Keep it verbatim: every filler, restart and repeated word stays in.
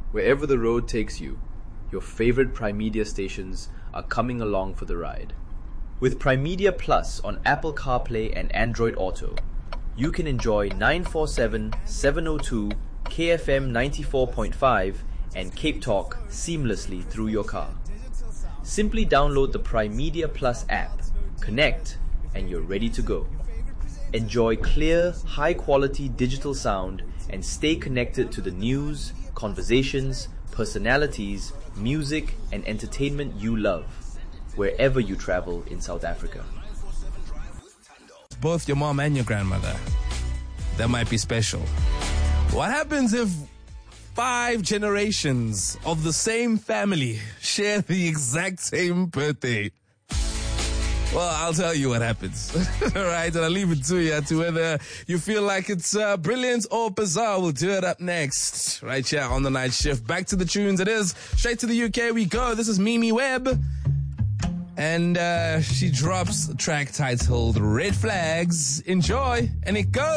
Wherever the road takes you, your favorite Primedia stations are coming along for the ride. With Primedia Plus on Apple CarPlay and Android Auto, you can enjoy nine forty-seven, seven oh two, K F M ninety-four point five and Cape Talk seamlessly through your car. Simply download the Primedia Plus app, connect, and you're ready to go. Enjoy clear, high-quality digital sound and stay connected to the news, conversations, personalities, music, and entertainment you love, wherever you travel in South Africa. Both your mom and your grandmother. That might be special. What happens if five generations of the same family share the exact same birthday? Well, I'll tell you what happens. All right, and I'll leave it to you to whether you feel like it's uh, brilliant or bizarre. We'll do it up next, right here on The Night Shift. Back to the tunes it is. Straight to the U K we go. This is Mimi Webb. And uh, she drops a track titled Red Flags. Enjoy, and it goes.